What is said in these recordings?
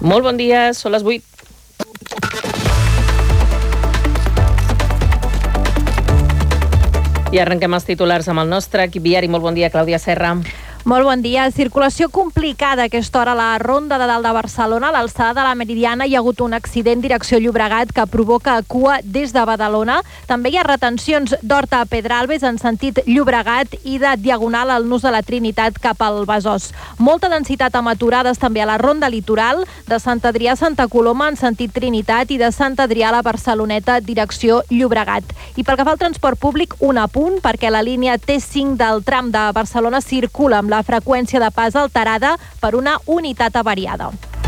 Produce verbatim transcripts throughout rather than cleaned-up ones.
Molt bon dia, són les vuit. I arrenquem els titulars amb el nostre equip viari. Molt bon dia, Clàudia Serra. Molt bon dia. Circulació complicada a aquesta hora a la Ronda de Dalt de Barcelona. A l'alçada de la Meridiana hi ha hagut un accident direcció Llobregat que provoca cua des de Badalona. També hi ha retencions d'Horta a Pedralbes en sentit Llobregat i de Diagonal al Nus de la Trinitat cap al Besòs. Molta densitat amb aturades també a la Ronda Litoral de Sant Adrià a Santa Coloma en sentit Trinitat i de Sant Adrià a la Barceloneta direcció Llobregat. I pel que fa al transport públic, un apunt perquè la línia T cinc del tram de Barcelona circula amb la freqüència de pas alterada per una unitat avariada.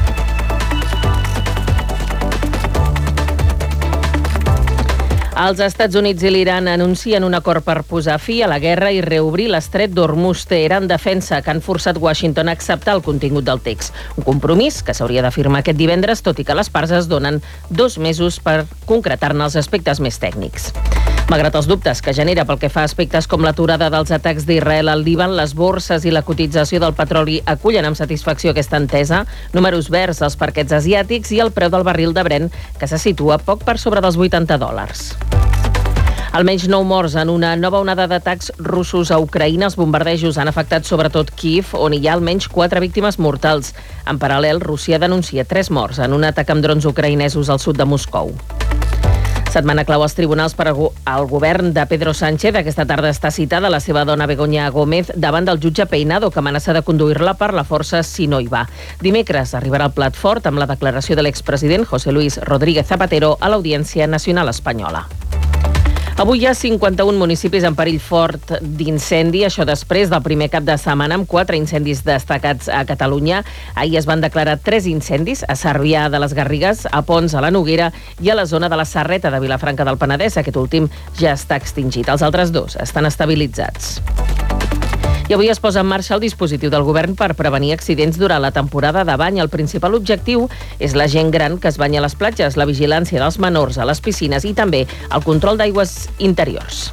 Els Estats Units i l'Iran anuncien un acord per posar fi a la guerra i reobrir l'estret d'Hormuz. Teheran defensa que han forçat Washington a acceptar el contingut del text. Un compromís que s'hauria de firmar aquest divendres, tot i que les parts es donen dos mesos per concretar-ne els aspectes més tècnics. Malgrat els dubtes que genera pel que fa a aspectes com l'aturada dels atacs d'Israel al Líban, les borses i la cotització del petroli acullen amb satisfacció aquesta entesa, números verds als parquets asiàtics i el preu del barril de Brent, que se situa poc per sobre dels vuitanta dòlars. Almenys nou morts en una nova onada d'atacs russos a Ucraïna. Els bombardejos han afectat sobretot Kíev, on hi ha almenys quatre víctimes mortals. En paral·lel, Rússia denuncia tres morts en un atac amb drons ucraïnesos al sud de Moscou. Setmana clau als tribunals per al govern de Pedro Sánchez. Aquesta tarda està citada la seva dona Begoña Gómez davant del jutge Peinado, que amenaça de conduir-la per la força si no hi va. Dimecres arribarà el plat fort amb la declaració de l'expresident José Luis Rodríguez Zapatero a l'Audiència Nacional Espanyola. Avui hi ha cinquanta-un municipis en perill fort d'incendi, això després del primer cap de setmana amb quatre incendis destacats a Catalunya. Ahir es van declarar tres incendis a Cervià de les Garrigues, a Pons, a la Noguera i a la zona de la Serreta de Vilafranca del Penedès. Aquest últim ja està extingit. Els altres dos estan estabilitzats. I avui es posa en marxa el dispositiu del govern per prevenir accidents durant la temporada de bany. El principal objectiu és la gent gran que es banya a les platges, la vigilància dels menors a les piscines i també el control d'aigües interiors.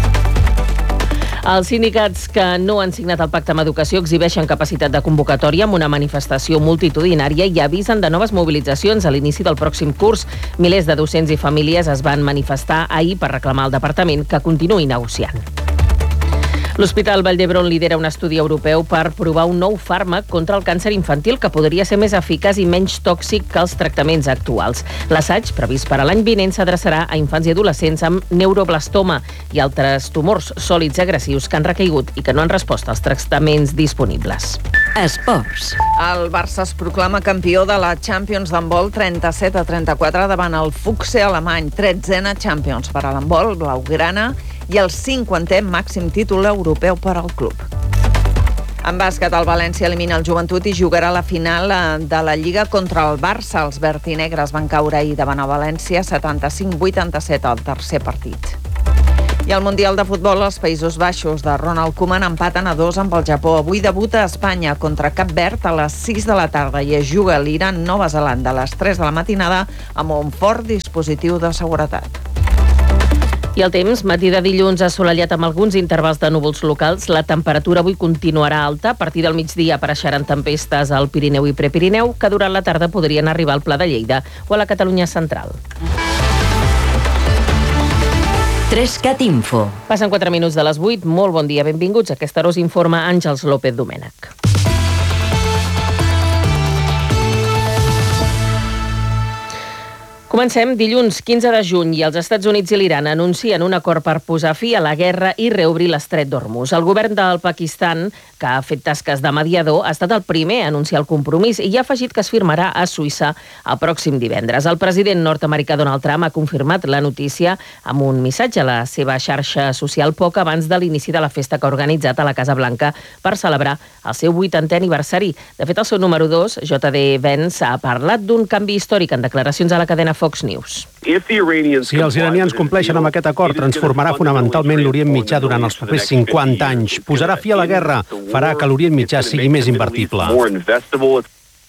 Els sindicats que no han signat el pacte amb educació exhibeixen capacitat de convocatòria amb una manifestació multitudinària i avisen de noves mobilitzacions a l'inici del pròxim curs. Milers de docents i famílies es van manifestar ahir per reclamar al departament que continuï negociant. L'Hospital Vall d'Hebron lidera un estudi europeu per provar un nou fàrmac contra el càncer infantil que podria ser més eficaç i menys tòxic que els tractaments actuals. L'assaig, previst per a l'any vinent, s'adreçarà a infants i adolescents amb neuroblastoma i altres tumors sòlids agressius que han recaigut i que no han respost als tractaments disponibles. Esports. El Barça es proclama campió de la Champions d'handbol trenta-set a trenta-quatre davant el Fuchse alemany, tretzena Champions per a l'handbol blaugrana i el cinquantè màxim títol europeu per al club. En bàsquet, el València elimina el Joventut i jugarà la final de la Lliga contra el Barça. Els vertinegres van caure ahir davant a València setanta-cinc a vuitanta-set al tercer partit. I al Mundial de Futbol, els Països Baixos de Ronald Koeman empaten a dos amb el Japó. Avui debuta a Espanya contra Cap Verd a les sis de la tarda i es juga l'Iran-Nova Zelanda a les tres de la matinada amb un fort dispositiu de seguretat. I el temps, matí de dilluns assolellat amb alguns intervals de núvols locals. La temperatura avui continuarà alta. A partir del migdia apareixeran tempestes al Pirineu i Prepirineu, que durant la tarda podrien arribar al Pla de Lleida o a la Catalunya central. Trescat Info. Passen quatre minuts de les vuit. Molt bon dia, benvinguts. A aquesta hora us informa Àngels López Domènech. Comencem. Dilluns quinze de juny i els Estats Units i l'Iran anuncien un acord per posar fi a la guerra i reobrir l'estret d'Hormuz. El govern del Pakistan, que ha fet tasques de mediador, ha estat el primer a anunciar el compromís i ha afegit que es firmarà a Suïssa el pròxim divendres. El president nord-americà Donald Trump ha confirmat la notícia amb un missatge a la seva xarxa social poc abans de l'inici de la festa que ha organitzat a la Casa Blanca per celebrar el seu vuitantè aniversari. De fet, el seu número dos, J D Vance, ha parlat d'un canvi històric en declaracions a la cadena Fox News. Si els iranians compleixen amb aquest acord, transformarà fonamentalment l'Orient Mitjà durant els propers cinquanta anys. Posarà fi a la guerra, farà que l'Orient Mitjà sigui més invertible.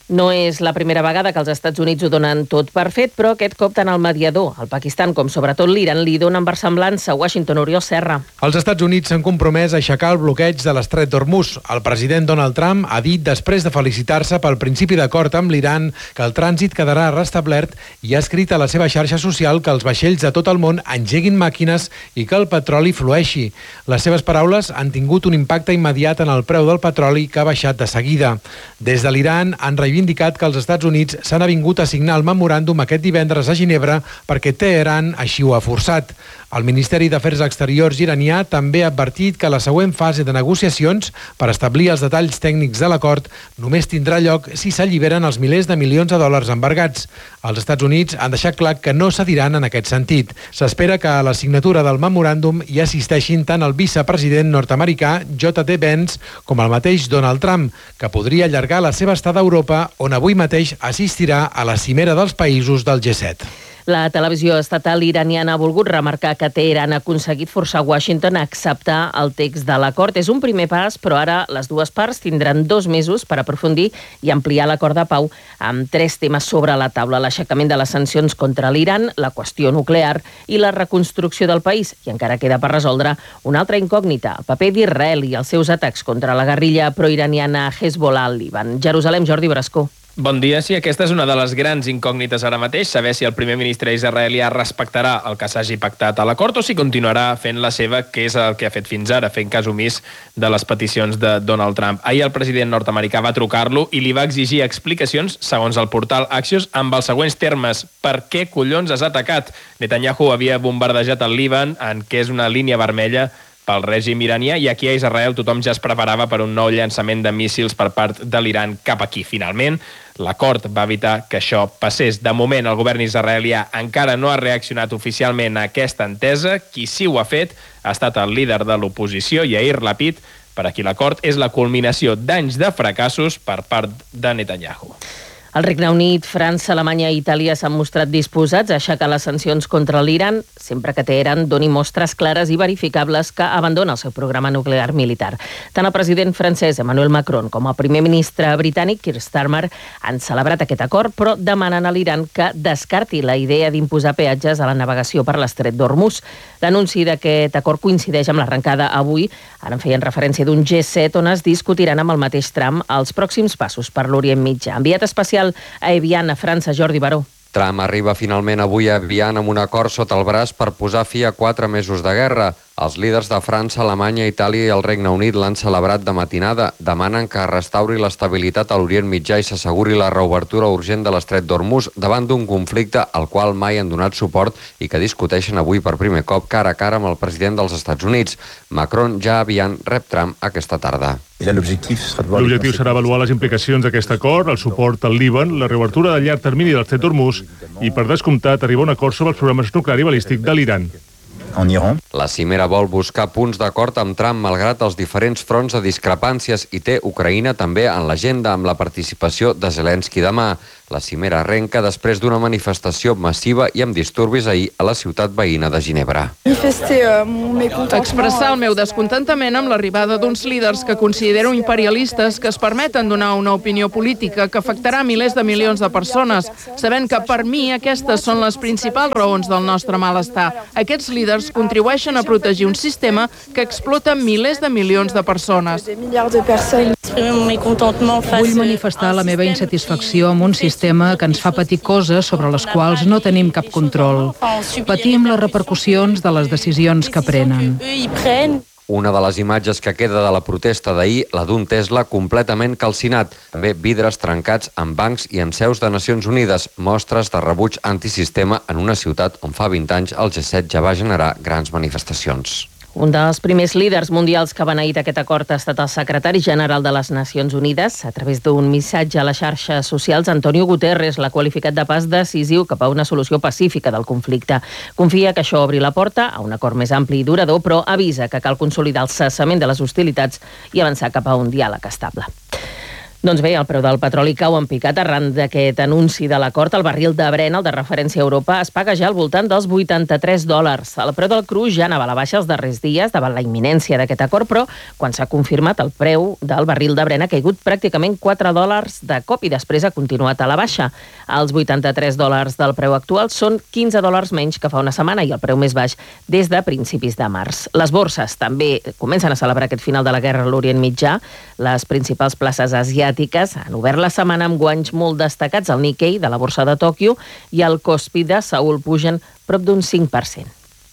No és la primera vegada que els Estats Units ho donen tot per fet, però aquest cop tant el mediador, el Pakistan, com sobretot l'Iran, li donen versemblança. Washington, Oriol Serra. Els Estats Units s'han compromès a aixecar el bloqueig de l'estret d'Hormuz. El president Donald Trump ha dit, després de felicitar-se pel principi d'acord amb l'Iran, que el trànsit quedarà restablert i ha escrit a la seva xarxa social que els vaixells de tot el món engeguin màquines i que el petroli flueixi. Les seves paraules han tingut un impacte immediat en el preu del petroli, que ha baixat de seguida. Des de l'Iran han reivindicat que els Estats Units s'han avingut a signar el memoràndum aquest divendres a Ginebra perquè Teheran així ho ha forçat. El Ministeri d'Afers Exteriors iranià també ha advertit que la següent fase de negociacions per establir els detalls tècnics de l'acord només tindrà lloc si s'alliberen els milers de milions de dòlars embargats. Els Estats Units han deixat clar que no cediran en aquest sentit. S'espera que a la signatura del memoràndum hi assisteixin tant el vicepresident nord-americà J D Vance com el mateix Donald Trump, que podria allargar la seva estada a Europa, on avui mateix assistirà a la cimera dels països del G set. La televisió estatal iraniana ha volgut remarcar que Teheran ha aconseguit forçar Washington a acceptar el text de l'acord. És un primer pas, però ara les dues parts tindran dos mesos per aprofundir i ampliar l'acord de pau amb tres temes sobre la taula: l'aixecament de les sancions contra l'Iran, la qüestió nuclear i la reconstrucció del país. I encara queda per resoldre una altra incògnita, el paper d'Israel i els seus atacs contra la guerrilla proiraniana Hezbollah al Líban. Jerusalem, Jordi Brascó. Bon dia. Sí, aquesta és una de les grans incògnites ara mateix, saber si el primer ministre israelià respectarà el que s'hagi pactat a l'acord o si continuarà fent la seva, que és el que ha fet fins ara, fent cas omís de les peticions de Donald Trump. Ahir el president nord-americà va trucar-lo i li va exigir explicacions, segons el portal Axios, amb els següents termes: per què collons has atacat? Netanyahu havia bombardejat el Líban, en què és una línia vermella pel règim iranià, i aquí a Israel tothom ja es preparava per un nou llançament de míssils per part de l'Iran cap aquí. Finalment, l'acord va evitar que això passés. De moment, el govern israelià encara no ha reaccionat oficialment a aquesta entesa. Qui sí ho ha fet ha estat el líder de l'oposició, Yair Lapid, per a qui l'acord és la culminació d'anys de fracassos per part de Netanyahu. El Regne Unit, França, Alemanya i Itàlia s'han mostrat disposats a aixecar les sancions contra l'Iran sempre que Teheran doni mostres clares i verificables que abandona el seu programa nuclear militar. Tant el president francès Emmanuel Macron com el primer ministre britànic Keir Starmer han celebrat aquest acord, però demanen a l'Iran que descarti la idea d'imposar peatges a la navegació per l'estret d'Hormuz. L'anunci d'aquest acord coincideix amb l'arrencada avui, ara en feien referència, d'un G set on es discutiran amb el mateix tram els pròxims passos per l'Orient Mitjà. Enviat especial a Evian, a França, Jordi Baró. Trump arriba finalment avui a Evian amb un acord sota el braç per posar fi a quatre mesos de guerra. Els líders de França, Alemanya, Itàlia i el Regne Unit l'han celebrat de matinada. Demanen que restauri l'estabilitat a l'Orient Mitjà i s'asseguri la reobertura urgent de l'estret d'Hormuz davant d'un conflicte al qual mai han donat suport i que discuteixen avui per primer cop cara a cara amb el president dels Estats Units. Macron ja a Evian rep Trump aquesta tarda. L'objectiu serà avaluar les implicacions d'aquest acord, el suport al Líban, la reobertura de llarg termini de l'estret d'Hormuz i, per descomptat, arribar a un acord sobre els programes nuclear i balístic de l'Iran. La cimera vol buscar punts d'acord amb Trump malgrat els diferents fronts de discrepàncies i té Ucraïna també en l'agenda amb la participació de Zelensky demà. La cimera arrenca després d'una manifestació massiva i amb disturbis ahir a la ciutat veïna de Ginebra. Expressar el meu descontentament amb l'arribada d'uns líders que considero imperialistes que es permeten donar una opinió política que afectarà milers de milions de persones, sabent que per mi aquestes són les principals raons del nostre malestar. Aquests líders contribueixen a protegir un sistema que explota milers de milions de persones. Vull manifestar la meva insatisfacció amb un sistema que ens fa patir coses sobre les quals no tenim cap control. Patim les repercussions de les decisions que prenen. Una de les imatges que queda de la protesta d'ahir, la d'un Tesla completament calcinat. També vidres trencats en bancs i en seus de Nacions Unides, mostres de rebuig antisistema en una ciutat on fa vint anys el G set ja va generar grans manifestacions. Un dels primers líders mundials que ha beneït aquest acord ha estat el secretari general de les Nacions Unides. A través d'un missatge a les xarxes socials, Antonio Guterres l'ha qualificat de pas decisiu cap a una solució pacífica del conflicte. Confia que això obri la porta a un acord més ampli i durador, però avisa que cal consolidar el cessament de les hostilitats i avançar cap a un diàleg estable. Doncs bé, el preu del petroli cau en picat arran d'aquest anunci de l'acord. El barril de Brent, el de referència a Europa, es paga ja al voltant dels vuitanta-tres dòlars. El preu del cru ja anava a la baixa els darrers dies davant la imminència d'aquest acord, però quan s'ha confirmat el preu del barril de Brent ha caigut pràcticament quatre dòlars de cop i després ha continuat a la baixa. Els vuitanta-tres dòlars del preu actual són quinze dòlars menys que fa una setmana i el preu més baix des de principis de març. Les borses també comencen a celebrar aquest final de la guerra a l'Orient Mitjà. Les principals places asiàtiques han obert la setmana amb guanys molt destacats. El Nikkei de la borsa de Tòquio i el Kospi de Seül pugen prop d'un cinc per cent.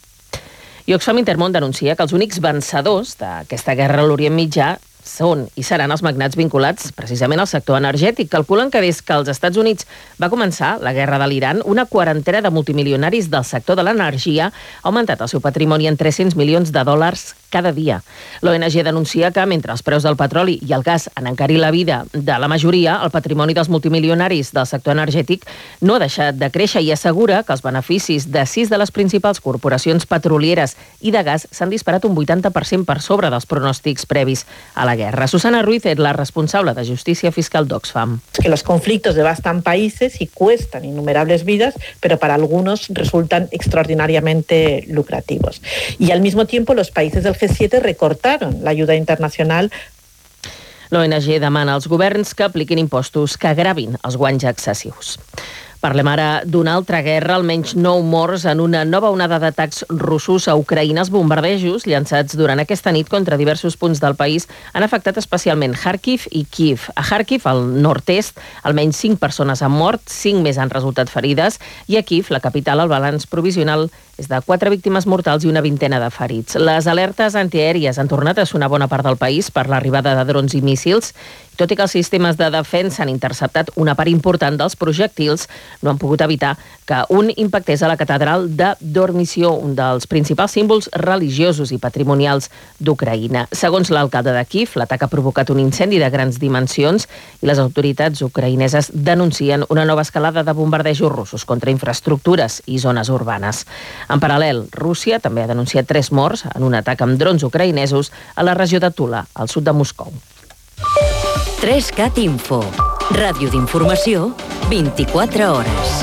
I Oxfam Intermón denuncia que els únics vencedors d'aquesta guerra a l'Orient Mitjà són i seran els magnats vinculats precisament al sector energètic. Calculen que des que els Estats Units va començar la guerra de l'Iran, una quarantena de multimilionaris del sector de l'energia ha augmentat el seu patrimoni en tres-cents milions de dòlars cada dia. L'O N G denuncia que mentre els preus del petroli i el gas han encarit la vida de la majoria, el patrimoni dels multimilionaris del sector energètic no ha deixat de créixer i assegura que els beneficis de sis de les principals corporacions petrolieres i de gas s'han disparat un vuitanta per cent per sobre dels pronòstics previs a la guerra. Susana Ruiz es la responsable de Justícia Fiscal d'Oxfam. Que los conflictos devastan países y cuestan innumerables vidas, pero para algunos resultan extraordinariamente lucrativos. Y al mismo tiempo los países del G siete recortaron la ayuda internacional. L'O N G demana als governs que apliquin impostos que agravin els guanys excessius. Parlem ara d'una altra guerra, almenys nou morts en una nova onada d'atacs russos a Ucraïna. Els bombardejos llançats durant aquesta nit contra diversos punts del país han afectat especialment Kharkiv i Kiev. A Kharkiv, al nord-est, almenys cinc persones han mort, cinc més han resultat ferides, i a Kiev, la capital, el balanç provisional és de quatre víctimes mortals i una vintena de ferits. Les alertes antiaèries han tornat a sonar bona part del país per l'arribada de drons i míssils. Tot i que els sistemes de defensa han interceptat una part important dels projectils, no han pogut evitar que un impactés a la catedral de Dormissió, un dels principals símbols religiosos i patrimonials d'Ucraïna. Segons l'alcalde de Kiev, l'atac ha provocat un incendi de grans dimensions i les autoritats ucraïneses denuncien una nova escalada de bombardejos russos contra infraestructures i zones urbanes. En paral·lel, Rússia també ha denunciat tres morts en un atac amb drons ucraïnesos a la regió de Tula, al sud de Moscou. tres cat Info. Ràdio d'informació, vint-i-quatre hores.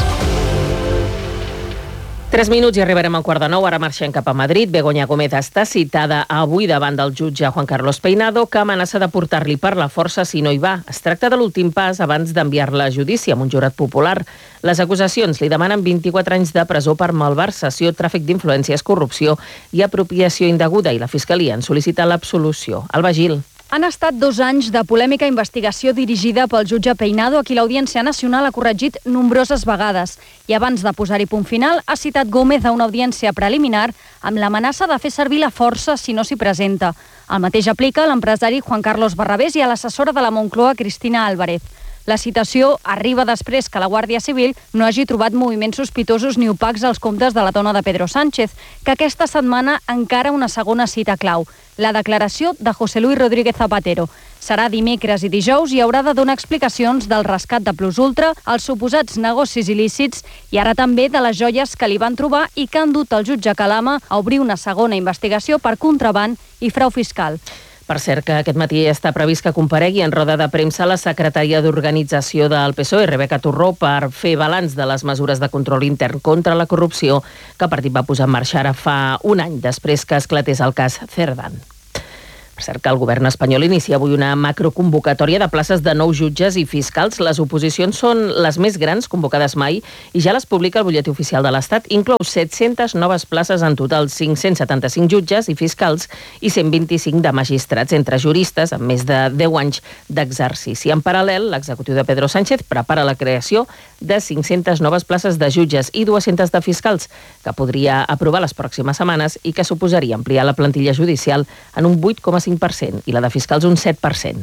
Tres minuts i arribarem al quart de nou. Ara marxem cap a Madrid. Begoña Gómez està citada avui davant del jutge Juan Carlos Peinado, que amenaça de portar-li per la força si no hi va. Es tracta de l'últim pas abans d'enviar-la a judici amb un jurat popular. Les acusacions li demanen vint-i-quatre anys de presó per malversació, tràfic d'influències, corrupció i apropiació indeguda, i la Fiscalia en sol·licita l'absolució. Alba Gil. Han estat dos anys de polèmica investigació dirigida pel jutge Peinado, a qui l'Audiència Nacional ha corregit nombroses vegades. I abans de posar-hi punt final, ha citat Gómez a una audiència preliminar amb l'amenaça de fer servir la força si no s'hi presenta. El mateix aplica a l'empresari Juan Carlos Barrabés i a l'assessora de la Moncloa, Cristina Álvarez. La citació arriba després que la Guàrdia Civil no hagi trobat moviments sospitosos ni opacs als comptes de la dona de Pedro Sánchez, que aquesta setmana encara una segona cita clau, la declaració de José Luis Rodríguez Zapatero. Serà dimecres i dijous i haurà de donar explicacions del rescat de Plus Ultra, els suposats negocis il·lícits i ara també de les joies que li van trobar i que han dut el jutge Calama a obrir una segona investigació per contraban i frau fiscal. Per cert, que aquest matí està previst que comparegui en roda de premsa la secretària d'Organització del P S O E, Rebeca Turró, per fer balanç de les mesures de control intern contra la corrupció que el partit va posar en marxa ara fa un any, després que esclatés el cas Cerdán. Per cert, que el govern espanyol inicia avui una macroconvocatòria de places de nous jutges i fiscals. Les oposicions són les més grans convocades mai i ja les publica el butlletí oficial de l'Estat. Inclou set-centes noves places en total, cinc-cents setanta-cinc jutges i fiscals i cent vint-i-cinc de magistrats, entre juristes amb més de deu anys d'exercici. En paral·lel, l'executiu de Pedro Sánchez prepara la creació de cinc-centes noves places de jutges i dues-centes de fiscals, que podria aprovar les pròximes setmanes i que suposaria ampliar la plantilla judicial en un vuit coma cinc per cent i la de fiscals un set per cent.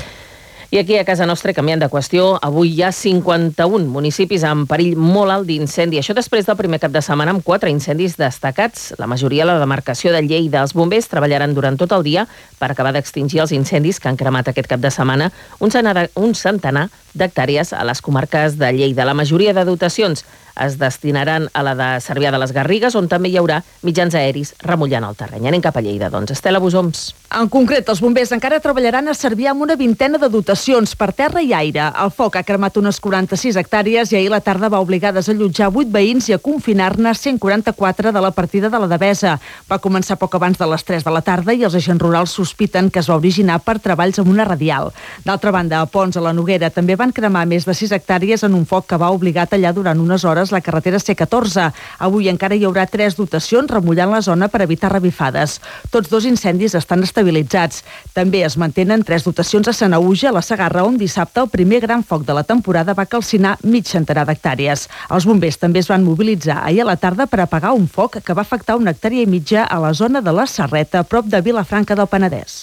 I aquí a casa nostra, canviant de qüestió, avui hi ha cinquanta-un municipis en perill molt alt d'incendi. Això després del primer cap de setmana amb quatre incendis destacats. La majoria a la demarcació de Lleida. Els bombers treballaran durant tot el dia per acabar d'extingir els incendis que han cremat aquest cap de setmana un centenar, un centenar d'hectàrees a les comarques de Lleida. La majoria de dotacions es destinaran a la de Cervià de les Garrigues, on també hi haurà mitjans aeris remullant el terreny. Anem cap a Lleida, doncs. Estela Bosoms. En concret, els bombers encara treballaran a Cervià amb una vintena de dotacions per terra i aire. El foc ha cremat unes quaranta-sis hectàrees i ahir la tarda va obligar a desallotjar vuit veïns i a confinar-ne cent quaranta-quatre de la partida de la Devesa. Va començar poc abans de les tres de la tarda i els agents rurals sospiten que es va originar per treballs amb una radial. D'altra banda, a Pons, a la Noguera, també van cremar més de sis hectàrees en un foc que va obligar a tallar durant unes hores la carretera C catorze. Avui encara hi haurà tres dotacions remullant la zona per evitar revifades. Tots dos incendis estan estabilitzats. També es mantenen tres dotacions a Sanaüja, a la Segarra, on dissabte el primer gran foc de la temporada va calcinar mig centenar d'hectàrees. Els bombers també es van mobilitzar ahir a la tarda per apagar un foc que va afectar una hectàrea i mitja a la zona de la Serreta, prop de Vilafranca del Penedès.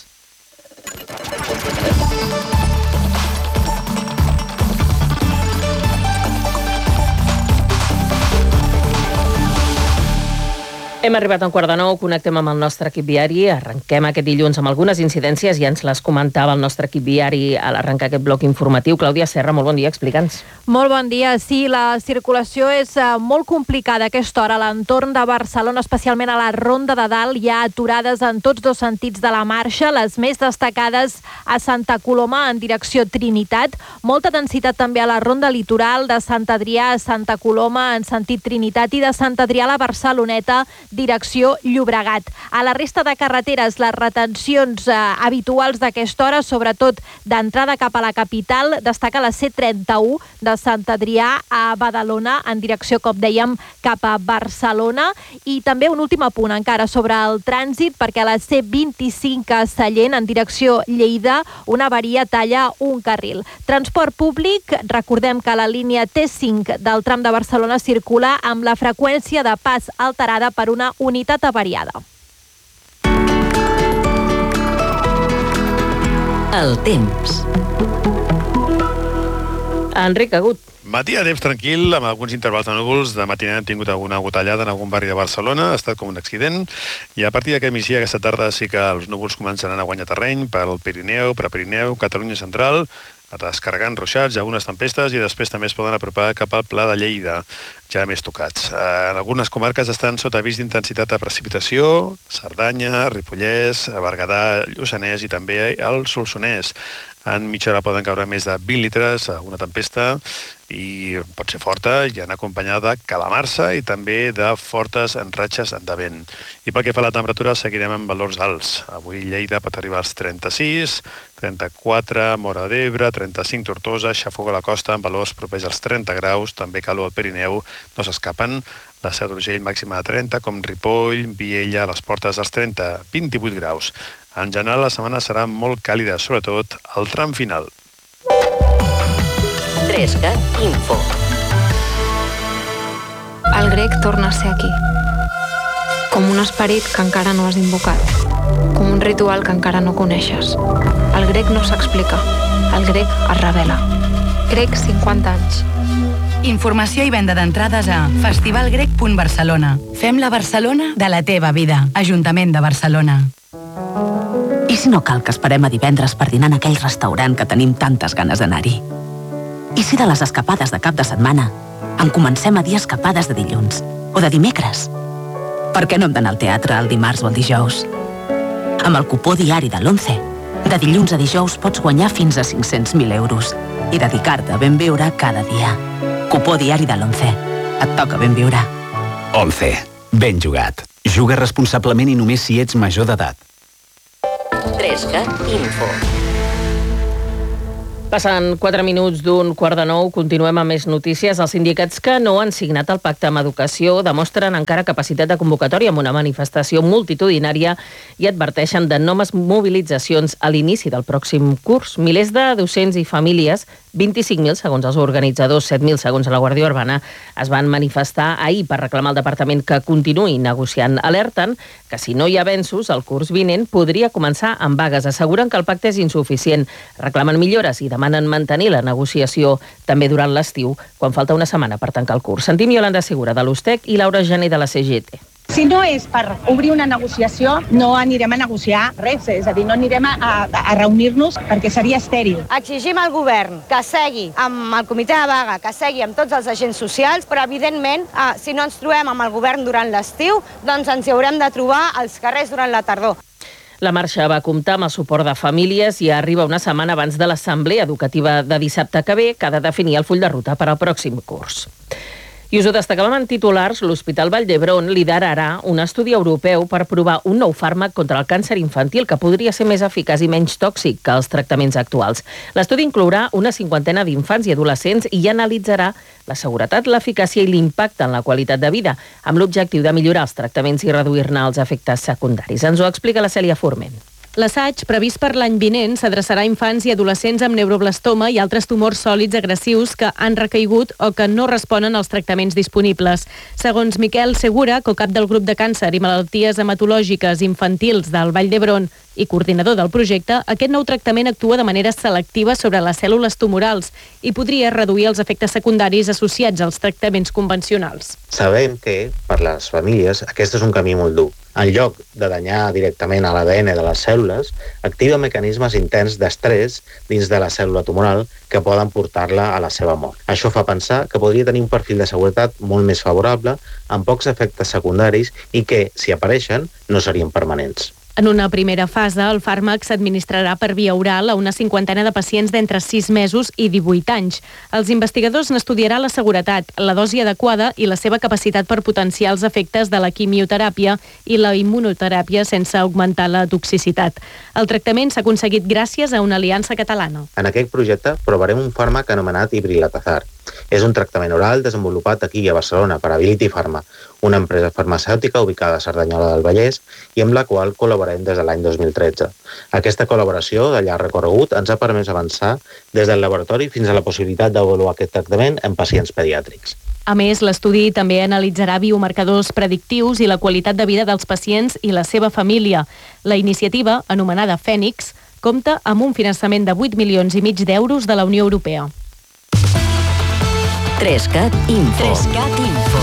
Hem arribat a un quart de nou, connectem amb el nostre equip viari, arrenquem aquest dilluns amb algunes incidències, ja ens les comentava el nostre equip viari a l'arrencar aquest bloc informatiu. Clàudia Serra, molt bon dia, explica'ns. Molt bon dia. Sí, la circulació és molt complicada a aquesta hora a l'entorn de Barcelona, especialment a la Ronda de Dalt. Hi ha aturades en tots dos sentits de la marxa, les més destacades a Santa Coloma en direcció Trinitat. Molta densitat també a la Ronda Litoral de Sant Adrià a Santa Coloma en sentit Trinitat i de Sant Adrià a la Barceloneta direcció Llobregat. A la resta de carreteres, les retencions eh, habituals d'aquesta hora, sobretot d'entrada cap a la capital, destaca la C trenta-u de Sant Adrià a Badalona en direcció, com dèiem, cap a Barcelona. I també un últim apunt encara sobre el trànsit, perquè a la C vint-i-cinc a Sallent en direcció Lleida una avaria talla un carril. Transport públic, recordem que la línia T cinc del tram de Barcelona circula amb la freqüència de pas alterada per una unitat avariada. El temps. Enric Agut. Matí de temps tranquil, amb alguns intervals de núvols. De matinada hem tingut alguna gotellada en algun barri de Barcelona, ha estat com un accident, i a partir d'aquest migdia, aquesta tarda, sí que els núvols començaran a guanyar terreny pel Pirineu, Prepirineu, Catalunya Central, descarregant ruixats, algunes tempestes, i després també es poden apropar cap al Pla de Lleida, ja més tocats. En algunes comarques estan sota avís d'intensitat de precipitació, Cerdanya, Ripollès, Berguedà, Lluçanès i també el Solsonès. En mitja hora poden caure més de vint litres, una tempesta, i pot ser forta i anar acompanyada de calamarsa i també de fortes ratxes de vent. I pel que fa a la temperatura, seguirem amb valors alts. Avui Lleida pot arribar als trenta-sis, trenta-quatre, Móra d'Ebre, trenta-cinc Tortosa, Xafogor a la costa amb valors propers als trenta graus, també calor al Pirineu, no s'escapen. La Seu d'Urgell màxima de trenta, com Ripoll, Viella, a les portes dels trenta, vint-i-vuit graus. En general, la setmana serà molt càlida, sobretot al tram final. trescat Info. El grec torna a ser aquí. Com un esperit que encara no has invocat. Com un ritual que encara no coneixes. El grec no s'explica. El grec es revela. Grec, cinquanta anys. Informació i venda d'entrades a festivalgrec punt barcelona. Fem la Barcelona de la teva vida. Ajuntament de Barcelona. I si no cal que esperem a divendres per dinar en aquell restaurant que tenim tantes ganes d'anar-hi? I si de les escapades de cap de setmana en comencem a dir escapades de dilluns o de dimecres? Per què no hem d'anar al teatre el dimarts o el dijous? Amb el cupó diari de l'Once, de dilluns a dijous pots guanyar fins a cinc-cents mil euros i dedicar-te a ben viure cada dia. Cupó diari de l'Once. Et toca ben viure. Once. Ben jugat. Juga responsablement i només si ets major d'edat. trescat Info. Passen quatre minuts d'un quart de nou, continuem amb més notícies. Els sindicats que no han signat el pacte amb educació demostren encara capacitat de convocatòria amb una manifestació multitudinària i adverteixen de noves mobilitzacions a l'inici del pròxim curs. Milers de docents i famílies, vint-i-cinc mil segons els organitzadors, set mil segons la Guàrdia Urbana, es van manifestar ahir per reclamar al departament que continuï negociant. Alerten que si no hi ha avenços, el curs vinent podria començar amb vagues. Asseguren que el pacte és insuficient, reclamen millores i demanen mantenir la negociació també durant l'estiu, quan falta una setmana per tancar el curs. Sentim Iolanda Segura de l'Ustec i Laura Gené de la C G T. Si no és per obrir una negociació, no anirem a negociar res, és a dir, no anirem a, a, a reunir-nos perquè seria estèril. Exigim al govern que segui amb el comitè de vaga, que segui amb tots els agents socials, però evidentment, eh, si no ens trobem amb el govern durant l'estiu, doncs ens hi haurem de trobar als carrers durant la tardor. La marxa va comptar amb el suport de famílies i arriba una setmana abans de l'assemblea educativa de dissabte que ve, que ha de definir el full de ruta per al pròxim curs. I us ho destacàvem en titulars, l'Hospital Vall d'Hebron liderarà un estudi europeu per provar un nou fàrmac contra el càncer infantil que podria ser més eficaç i menys tòxic que els tractaments actuals. L'estudi inclourà una cinquantena d'infants i adolescents i analitzarà la seguretat, l'eficàcia i l'impacte en la qualitat de vida, amb l'objectiu de millorar els tractaments i reduir-ne els efectes secundaris. Ens ho explica la Cèlia Forment. L'assaig, previst per l'any vinent, s'adreçarà a infants i adolescents amb neuroblastoma i altres tumors sòlids agressius que han recaigut o que no responen als tractaments disponibles. Segons Miquel Segura, co-cap del grup de càncer i malalties hematològiques infantils del Vall d'Hebron i coordinador del projecte, aquest nou tractament actua de manera selectiva sobre les cèl·lules tumorals i podria reduir els efectes secundaris associats als tractaments convencionals. Sabem que, per les famílies, aquest és un camí molt dur. En lloc de danyar directament a l'A D N de les cèl·lules, activa mecanismes intens d'estrès dins de la cèl·lula tumoral que poden portar-la a la seva mort. Això fa pensar que podria tenir un perfil de seguretat molt més favorable, amb pocs efectes secundaris i que, si apareixen, no serien permanents. En una primera fase, el fàrmac s'administrarà per via oral a una cinquantena de pacients d'entre sis mesos i divuit anys. Els investigadors n'estudiaran la seguretat, la dosi adequada i la seva capacitat per potenciar els efectes de la quimioteràpia i la immunoteràpia sense augmentar la toxicitat. El tractament s'ha aconseguit gràcies a una aliança catalana. En aquest projecte provarem un fàrmac anomenat Ibrilatazar. És un tractament oral desenvolupat aquí a Barcelona per Ability Pharma, una empresa farmacèutica ubicada a Cerdanyola del Vallès i amb la qual col·laborem des de l'any dos mil tretze. Aquesta col·laboració de llarg recorregut ens ha permès avançar des del laboratori fins a la possibilitat d'avaluar aquest tractament en pacients pediàtrics. A més, l'estudi també analitzarà biomarcadors predictius i la qualitat de vida dels pacients i la seva família. La iniciativa, anomenada Fènix, compta amb un finançament de vuit milions i mig d'euros de la Unió Europea. Trescat Info. Trescat Info.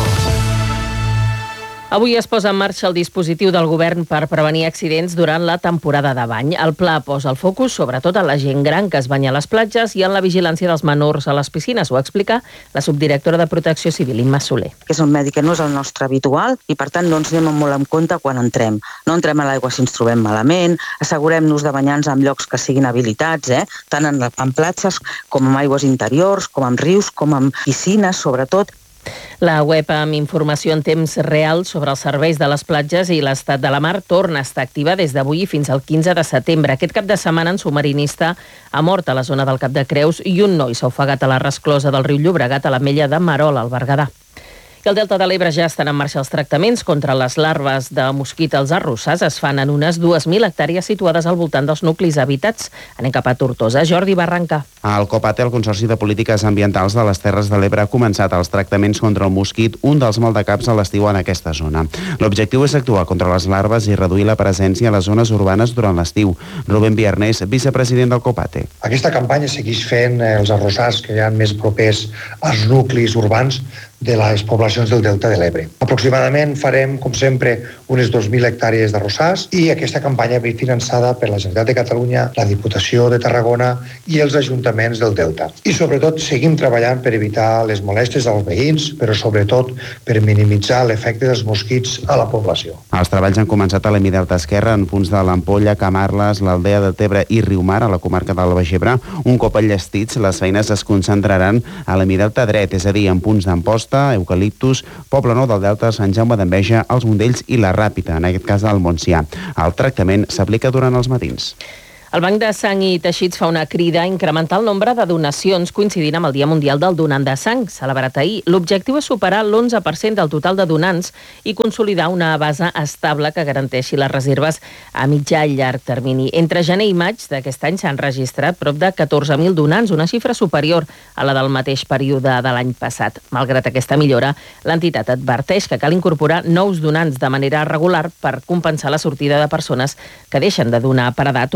Avui es posa en marxa el dispositiu del govern per prevenir accidents durant la temporada de bany. El pla posa el focus sobretot en la gent gran que es banya a les platges i en la vigilància dels menors a les piscines. Ho explica la subdirectora de Protecció Civil, Imma Soler. És un medi que no és el nostre habitual i, per tant, no ens anem molt en compte quan entrem. No entrem a l'aigua si ens trobem malament, assegurem-nos de banyar-nos en llocs que siguin habilitats, eh? tant en, en platges com en aigües interiors, com en rius, com en piscines, sobretot. La web amb informació en temps real sobre els serveis de les platges i l'estat de la mar torna a estar activa des d'avui fins al quinze de setembre. Aquest cap de setmana un submarinista ha mort a la zona del Cap de Creus i un noi s'ha ofegat a la resclosa del riu Llobregat a l'Ametlla de Marol, al Berguedà. I al Delta de l'Ebre ja estan en marxa els tractaments contra les larves de mosquit als arrossars. Es fan en unes dues mil hectàrees situades al voltant dels nuclis habitats. Anem cap a Tortosa. Jordi Barranca. El COPATE, el Consorci de Polítiques Ambientals de les Terres de l'Ebre, ha començat els tractaments contra el mosquit, un dels maldecaps a l'estiu en aquesta zona. L'objectiu és actuar contra les larves i reduir la presència a les zones urbanes durant l'estiu. Rubén Viarnés, vicepresident del COPATE. Aquesta campanya segueix fent els arrossars que hi ha més propers als nuclis urbans de les poblacions del Delta de l'Ebre. Aproximadament farem, com sempre, unes dos mil hectàrees d'arrossars i aquesta campanya ve finançada per la Generalitat de Catalunya, la Diputació de Tarragona i els ajuntaments del Delta. I sobretot seguim treballant per evitar les molèsties als veïns, però sobretot per minimitzar l'efecte dels mosquits a la població. Els treballs han començat a l'Hemidelta Esquerra, en punts de l'Ampolla, Camarles, l'Aldea de Tebre i Riumar, a la comarca del Baix Ebre. Un cop enllestits, les feines es concentraran a l'Hemidelta Dret, és a dir, en punts d'Amposta, Eucaliptus, Poble Nou del Delta, Sant Jaume d'Enveja, els Mondells i la Ràpita, en aquest cas al Montsià. El tractament s'aplica durant els matins. El Banc de Sang i Teixits fa una crida a incrementar el nombre de donacions coincidint amb el Dia Mundial del Donant de Sang, celebrat ahir. L'objectiu és superar l'onze per cent del total de donants i consolidar una base estable que garanteixi les reserves a mitjà i llarg termini. Entre gener i maig d'aquest any s'han registrat prop de catorze mil donants, una xifra superior a la del mateix període de l'any passat. Malgrat aquesta millora, l'entitat adverteix que cal incorporar nous donants de manera regular per compensar la sortida de persones que deixen de donar per edat o bé per altres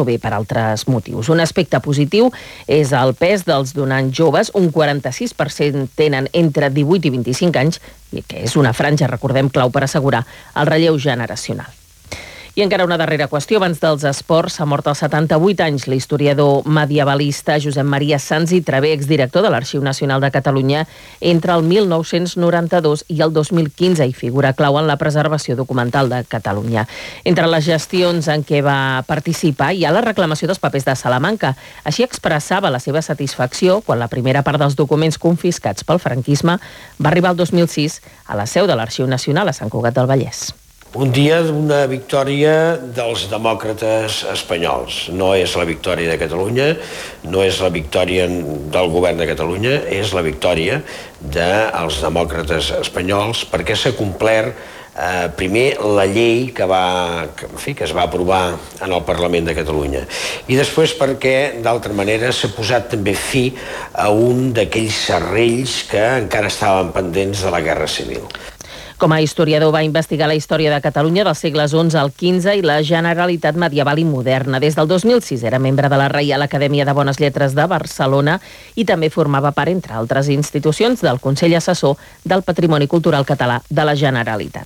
altres motius. Un aspecte positiu és el pes dels donants joves. Un quaranta-sis per cent tenen entre divuit i vint-i-cinc anys, i que és una franja, recordem, clau per assegurar el relleu generacional. I encara una darrera qüestió. Abans dels esports, s'ha mort als setanta-vuit anys l'historiador medievalista Josep Maria Sans i Travé, exdirector de l'Arxiu Nacional de Catalunya entre el mil nou-cents noranta-dos i el dos mil quinze i figura clau en la preservació documental de Catalunya. Entre les gestions en què va participar hi ha la reclamació dels papers de Salamanca. Així expressava la seva satisfacció quan la primera part dels documents confiscats pel franquisme va arribar el dos mil sis a la seu de l'Arxiu Nacional a Sant Cugat del Vallès. Un dia d'una victòria dels demòcrates espanyols. No és la victòria de Catalunya, no és la victòria del govern de Catalunya, és la victòria dels demòcrates espanyols perquè s'ha complert eh, primer la llei que, va, que, en fi, que es va aprovar en el Parlament de Catalunya i després perquè, d'altra manera, s'ha posat també fi a un d'aquells serrells que encara estaven pendents de la Guerra Civil. Com a historiador va investigar la història de Catalunya dels segles onze al quinze i la Generalitat medieval i moderna. Des del dos mil sis era membre de la Reial Acadèmia de Bones Lletres de Barcelona i també formava part, entre altres institucions, del Consell Assessor del Patrimoni Cultural Català de la Generalitat.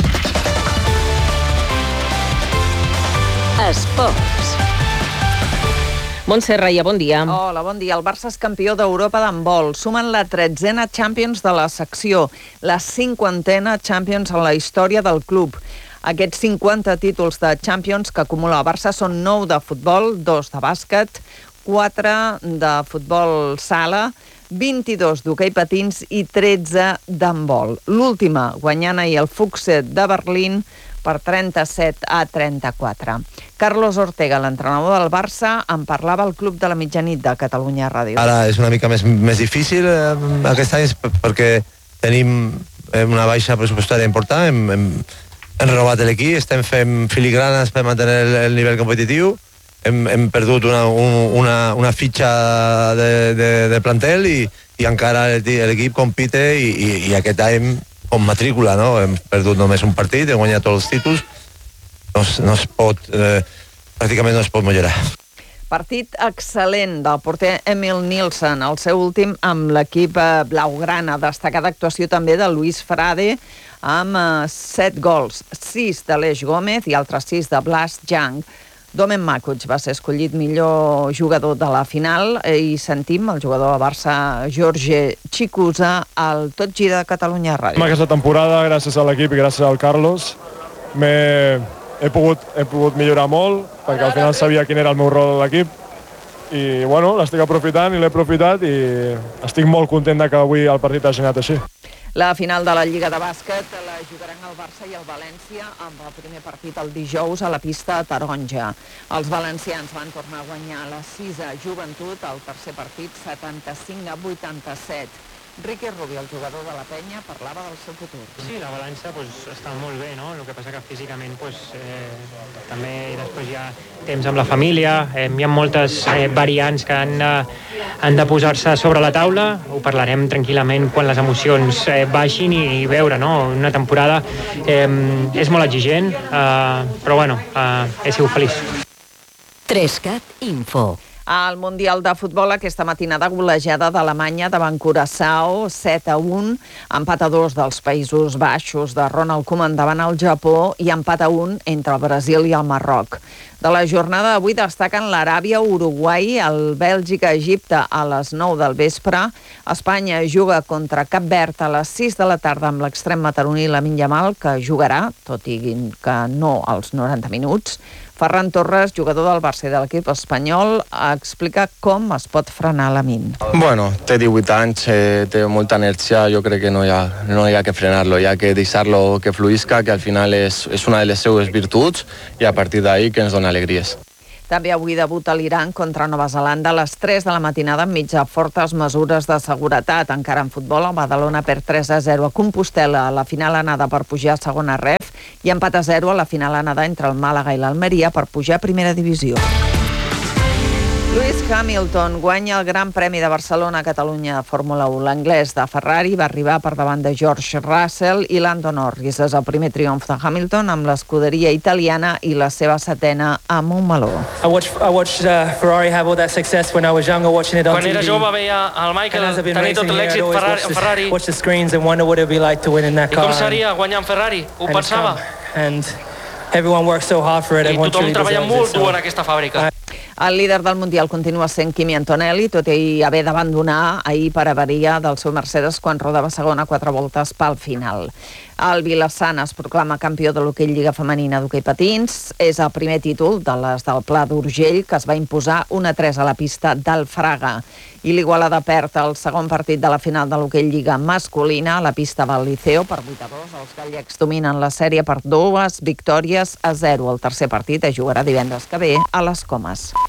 Esports. Montse Reia, bon dia. Hola, bon dia. El Barça és campió d'Europa d'handbol. Sumen la tretzena Champions de la secció, la cinquantena Champions en la història del club. Aquests cinquanta títols de Champions que acumula el Barça són nou de futbol, dos de bàsquet, quatre de futbol sala, vint-i-dos d'hoquei patins i tretze d'handbol. L'última, guanyant ahir el Fuchset de Berlín per trenta-set a trenta-quatre. Carlos Ortega, l'entrenador del Barça, en parlava al Club de la Mitjanit de Catalunya Ràdio. Ara és una mica més, més difícil eh, aquest any perquè tenim una baixa pressupostària important, hem, hem, hem renovat l'equip, estem fent filigranes per mantenir el, el nivell competitiu, hem, hem perdut una, una, una fitxa de, de, de plantel i, i encara l'equip compite i, i, i aquest any com matrícula, no? Hem perdut només un partit, hem guanyat tots els títols, no, no es pot, eh, pràcticament no es pot millorar. Partit excel·lent del porter Emil Nilsson, el seu últim amb l'equip blaugrana. Destacada actuació també de Luis Frade amb eh, set gols, sis d'Aleix Gómez i altres sis de Blas Jang. Domen Makuc va ser escollit millor jugador de la final i sentim el jugador de Barça, Jorge Chicusa, al Tot Gira de Catalunya Ràdio. Aquesta temporada, gràcies a l'equip i gràcies al Carlos, he pogut, he pogut millorar molt, perquè al final sabia quin era el meu rol a l'equip i bueno, l'estic aprofitant i l'he aprofitat i estic molt content que avui el partit hagi anat així. La final de la Lliga de Bàsquet la jugaran el Barça i el València amb el primer partit el dijous a la pista taronja. Els valencians van tornar a guanyar la sisa Joventut al tercer partit setanta-cinc a vuitanta-set. Riqui Rubio, el jugador de la Penya, parlava del seu futur. Sí, la balança pues, està molt bé, no? El que passa que físicament pues, eh, també després hi ha temps amb la família, eh, hi ha moltes eh, variants que han de, han de posar-se sobre la taula, ho parlarem tranquil·lament quan les emocions eh, baixin i, i veure, no? Una temporada eh, és molt exigent, eh, però bueno, eh, he sigut feliç. Trescat Info. Al Mundial de Futbol, aquesta matinada golejada d'Alemanya davant Curaçao, set a un, empat a dos dels Països Baixos de Ronald Koeman davant el Japó i empat a un entre el Brasil i el Marroc. De la jornada d'avui destaquen l'Aràbia, Uruguai, el Bèlgica, Egipte a les nou del vespre. Espanya juga contra Cap Verd a les sis de la tarda amb l'extrem mataroní Lamine Yamal, que jugarà, tot i que no als noranta minuts. Ferran Torres, jugador del Barça i de l'equip espanyol, explica com es pot frenar Lamine. Bueno, té divuit anys, eh, té molta energia, jo crec que no hi ha, no hi ha que frenar-lo, hi ha que deixar-lo que fluïsca, que al final és, és una de les seues virtuts i a partir d'ahí que ens dona alegries. També avui debuta l'Iran contra Nova Zelanda a les tres de la matinada enmig de fortes mesures de seguretat. Encara en futbol, el Badalona perd tres a zero a Compostel·la a la final anada per pujar a segona ref i empat a zero a la final anada entre el Màlaga i l'Almeria per pujar a primera divisió. Luis Hamilton guanya el Gran Premi de Barcelona a Catalunya de Fórmula u. L'anglès de Ferrari va arribar per davant de George Russell i Lando Norris. És el primer triomf de Hamilton amb l'escuderia italiana i la seva setena a Montmeló. I watched, I watched uh, Ferrari have all that success when I was younger, watching it on Quan T V. era jove veia el Michael tenir tot l'èxit Ferrari, en Ferrari. Watch the screens and wonder what it would be like to win in that I car. com seria guanyar en Ferrari? Ho pensava. And everyone works so hard for it. I Everyone tothom truly treballa deserves molt it, so- dur en aquesta fàbrica. El líder del Mundial continua sent Kimi Antonelli, tot i haver d'abandonar ahir per avaria del seu Mercedes quan rodava segona quatre voltes pel final. El Vilassana es proclama campió de l'hoquei Lliga Femenina d'hoquei patins. És el primer títol de les del Pla d'Urgell, que es va imposar un a tres a la pista del Fraga. I l'Igualada perd el segon partit de la final de l'hoquei Lliga masculina a la pista del Liceo per vuit a dos. Els gallecs dominen la sèrie per dues victòries a zero. El tercer partit es jugarà divendres que ve a les Comes.